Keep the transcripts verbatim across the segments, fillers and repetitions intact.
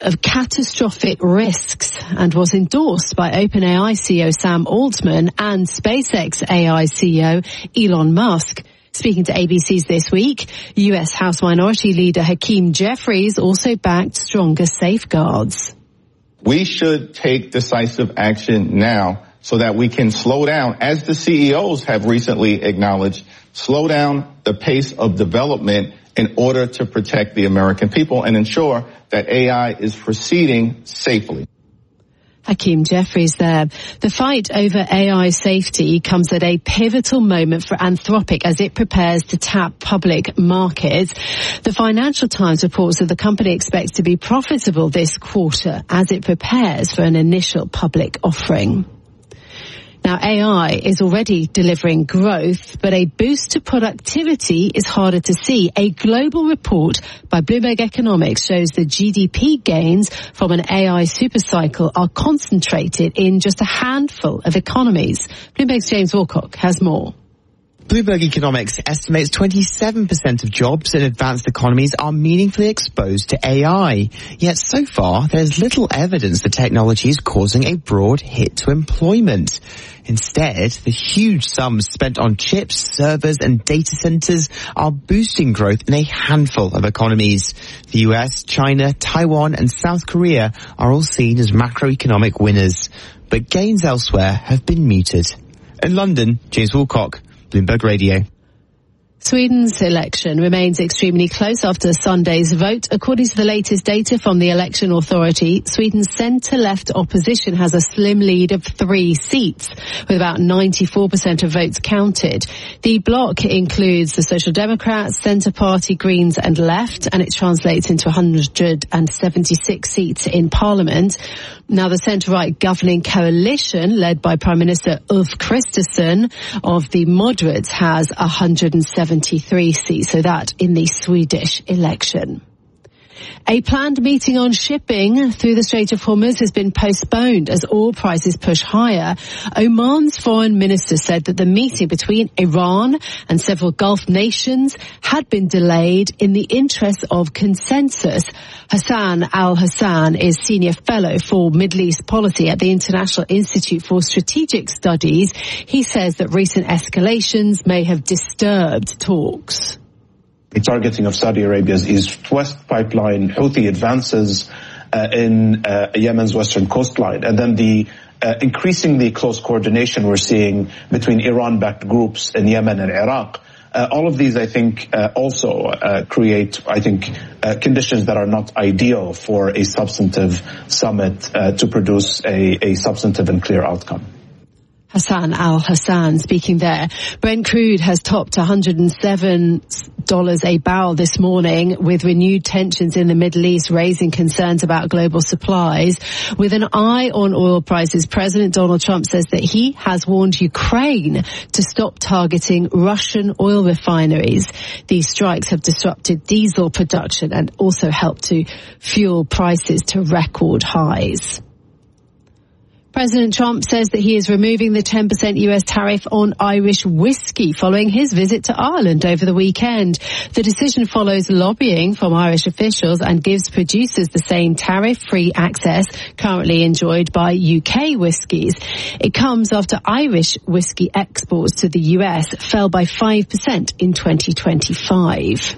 of catastrophic risks and was endorsed by OpenAI C E O Sam Altman and SpaceX A I C E O Elon Musk. Speaking to A B C's This Week, U S House Minority Leader Hakeem Jeffries also backed stronger safeguards. We should take decisive action now so that we can slow down, as the C E Os have recently acknowledged, slow down the pace of development in order to protect the American people and ensure that A I is proceeding safely. Hakeem Jeffries there. The fight over A I safety comes at a pivotal moment for Anthropic as it prepares to tap public markets. The Financial Times reports that the company expects to be profitable this quarter as it prepares for an initial public offering. Now, A I is already delivering growth, but a boost to productivity is harder to see. A global report by Bloomberg Economics shows the G D P gains from an A I supercycle are concentrated in just a handful of economies. Bloomberg's James Wilcock has more. Bloomberg Economics estimates twenty-seven percent of jobs in advanced economies are meaningfully exposed to A I. Yet so far, there's little evidence the technology is causing a broad hit to employment. Instead, the huge sums spent on chips, servers and data centers are boosting growth in a handful of economies. The U S, China, Taiwan and South Korea are all seen as macroeconomic winners. But gains elsewhere have been muted. In London, James Wilcock, Bloomberg Radio. Sweden's election remains extremely close after Sunday's vote. According to the latest data from the election authority, Sweden's centre-left opposition has a slim lead of three seats, with about ninety-four percent of votes counted. The bloc includes the Social Democrats, Centre Party, Greens and Left, and it translates into one hundred seventy-six seats in Parliament. Now, the centre-right governing coalition, led by Prime Minister Ulf Kristersson of the moderates, has one hundred seventy-three seats, so that in the Swedish election. A planned meeting on shipping through the Strait of Hormuz has been postponed as oil prices push higher. Oman's foreign minister said that the meeting between Iran and several Gulf nations had been delayed in the interest of consensus. Hassan Al-Hassan is senior fellow for Middle East policy at the International Institute for Strategic Studies. He says that recent escalations may have disturbed talks. The targeting of Saudi Arabia's East-West pipeline, Houthi advances uh, in uh, Yemen's western coastline, and then the uh, increasingly close coordination we're seeing between Iran-backed groups in Yemen and Iraq. Uh, all of these, I think, uh, also uh, create, I think, uh, conditions that are not ideal for a substantive summit uh, to produce a, a substantive and clear outcome. Hassan Al-Hassan speaking there. Brent crude has topped one hundred seven dollars a barrel this morning, with renewed tensions in the Middle East raising concerns about global supplies. With an eye on oil prices, President Donald Trump says that he has warned Ukraine to stop targeting Russian oil refineries. These strikes have disrupted diesel production and also helped to fuel prices to record highs. President Trump says that he is removing the ten percent U S tariff on Irish whiskey following his visit to Ireland over the weekend. The decision follows lobbying from Irish officials and gives producers the same tariff-free access currently enjoyed by U K whiskies. It comes after Irish whiskey exports to the U S fell by five percent in twenty twenty-five.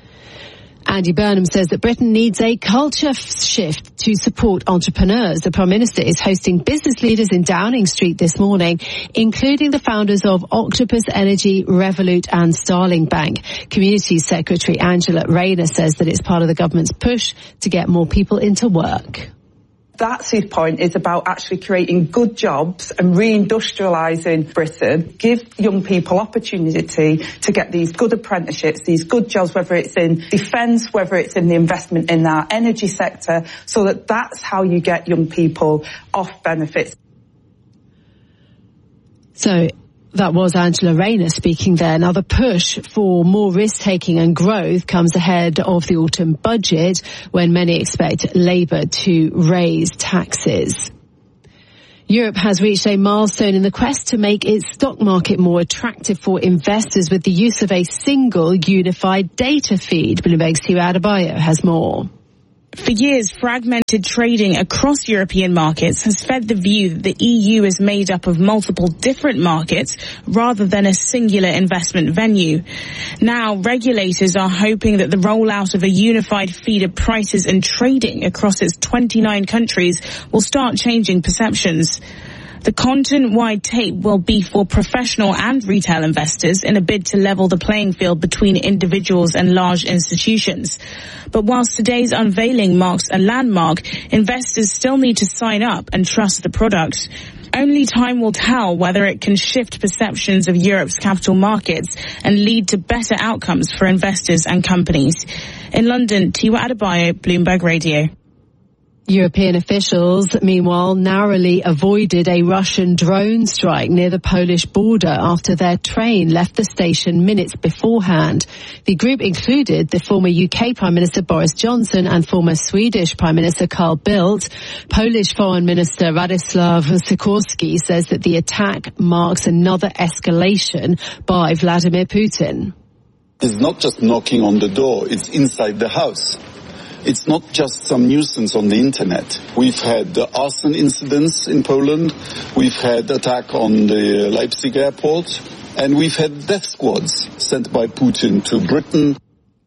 Andy Burnham says that Britain needs a culture shift to support entrepreneurs. The Prime Minister is hosting business leaders in Downing Street this morning, including the founders of Octopus Energy, Revolut and Starling Bank. Communities Secretary Angela Rayner says that it's part of the government's push to get more people into work. That's his point, is about actually creating good jobs and reindustrialising Britain, give young people opportunity to get these good apprenticeships, these good jobs, whether it's in defence, whether it's in the investment in our energy sector, so that that's how you get young people off benefits. So that was Angela Rayner speaking there. Now, the push for more risk-taking and growth comes ahead of the autumn budget, when many expect Labour to raise taxes. Europe has reached a milestone in the quest to make its stock market more attractive for investors with the use of a single unified data feed. Bloomberg's Hugh Adebayo has more. For years, fragmented trading across European markets has fed the view that the E U is made up of multiple different markets rather than a singular investment venue. Now, regulators are hoping that the rollout of a unified feed of prices and trading across its twenty-nine countries will start changing perceptions. The continent-wide tape will be for professional and retail investors in a bid to level the playing field between individuals and large institutions. But whilst today's unveiling marks a landmark, investors still need to sign up and trust the product. Only time will tell whether it can shift perceptions of Europe's capital markets and lead to better outcomes for investors and companies. In London, Tiwa Adebayo, Bloomberg Radio. European officials, meanwhile, narrowly avoided a Russian drone strike near the Polish border after their train left the station minutes beforehand. The group included the former U K Prime Minister Boris Johnson and former Swedish Prime Minister Carl Bildt. Polish Foreign Minister Radoslaw Sikorski says that the attack marks another escalation by Vladimir Putin. It's not just knocking on the door, it's inside the house. It's not just some nuisance on the internet. We've had uh, arson incidents in Poland, we've had attack on the Leipzig airport, and we've had death squads sent by Putin to Britain.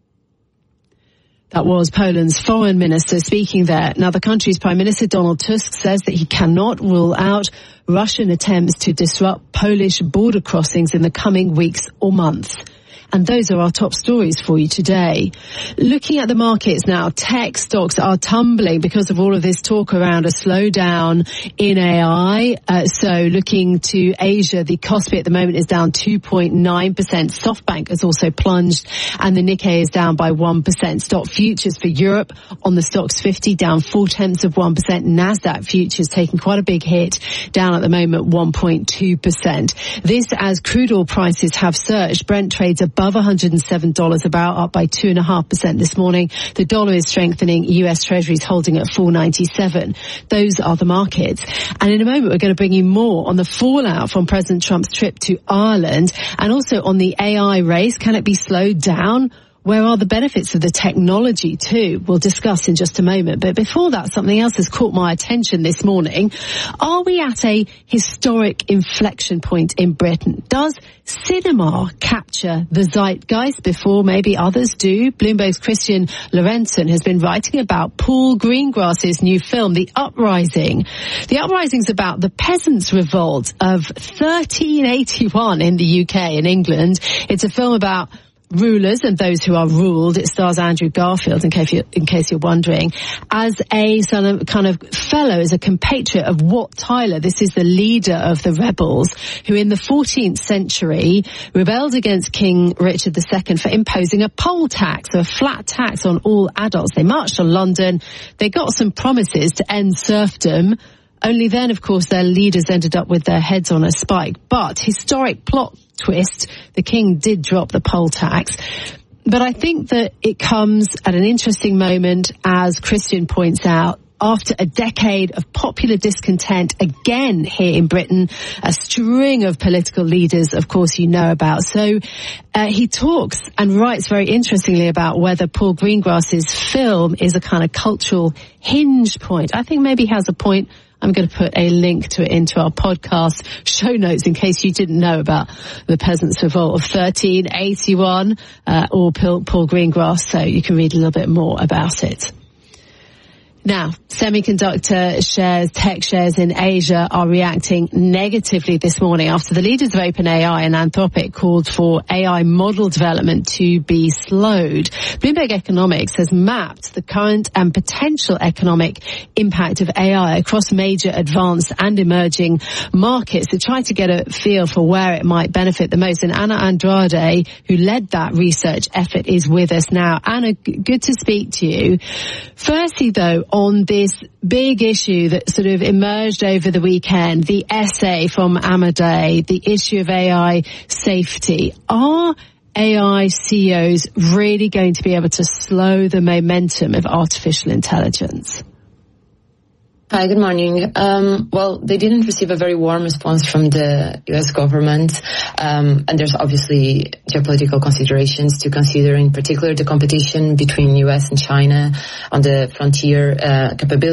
That was Poland's foreign minister speaking there. Now, the country's Prime Minister Donald Tusk says that he cannot rule out Russian attempts to disrupt Polish border crossings in the coming weeks or months. And those are our top stories for you today. Looking at the markets now, tech stocks are tumbling because of all of this talk around a slowdown in A I. Uh, so looking to Asia, the Kospi at the moment is down two point nine percent. SoftBank has also plunged and the Nikkei is down by one percent. Stock futures for Europe on the Stoxx fifty down four tenths of one percent. Nasdaq futures taking quite a big hit, down at the moment one point two percent. This as crude oil prices have surged. Brent trades above one hundred seven dollars a barrel, up by two point five percent this morning. The dollar is strengthening. U S Treasuries holding at four ninety-seven. Those are the markets. And in a moment, we're going to bring you more on the fallout from President Trump's trip to Ireland and also on the A I race. Can it be slowed down? Where are the benefits of the technology too? We'll discuss in just a moment. But before that, something else has caught my attention this morning. Are we at a historic inflection point in Britain? Does cinema capture the zeitgeist before maybe others do? Bloomberg's Christian Lorentzen has been writing about Paul Greengrass's new film, The Uprising. The Uprising's about the peasants' revolt of thirteen eighty-one in the U K and England. It's a film about rulers and those who are ruled. It stars Andrew Garfield, in case you're, in case you're wondering, as a sort of kind of fellow, as a compatriot of Wat Tyler. This is the leader of the rebels who in the fourteenth century rebelled against King Richard the Second for imposing a poll tax, or a flat tax on all adults. They marched on London. They got some promises to end serfdom. Only then, of course, their leaders ended up with their heads on a spike. But historic plot twist, the king did drop the poll tax. But I think that it comes at an interesting moment, as Christian points out, after a decade of popular discontent again here in Britain, a string of political leaders, of course, you know about. So uh, he talks and writes very interestingly about whether Paul Greengrass's film is a kind of cultural hinge point. I think maybe he has a point. I'm going to put a link to it into our podcast show notes in case you didn't know about the Peasants' Revolt of thirteen eighty-one uh, or Paul Greengrass, so you can read a little bit more about it. Now, semiconductor shares, tech shares in Asia are reacting negatively this morning after the leaders of OpenAI and Anthropic called for A I model development to be slowed. Bloomberg Economics has mapped the current and potential economic impact of A I across major advanced and emerging markets to try to get a feel for where it might benefit the most. And Anna Andrade, who led that research effort, is with us now. Anna, good to speak to you. Firstly, though, on this big issue that sort of emerged over the weekend, the essay from Amadei, the issue of A I safety. Are A I C E Os really going to be able to slow the momentum of artificial intelligence? Hi, good morning. Um, well, they didn't receive a very warm response from the U S government, um, and there's obviously geopolitical considerations to consider, in particular the competition between U S and China on the frontier uh, capability.